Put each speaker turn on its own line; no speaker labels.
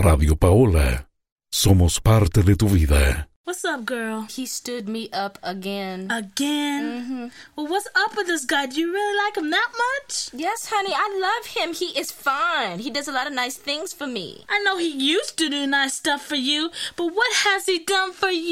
Radio Paola. Somos parte de tu vida.
What's up, girl?
He stood me up again.
Again?
Mm-hmm.
Well, what's up with this guy? Do you really like him that much?
Yes, honey, I love him. He is fine. He does a lot of nice things for me.
I know he used to do nice stuff for you, but what has he done for you?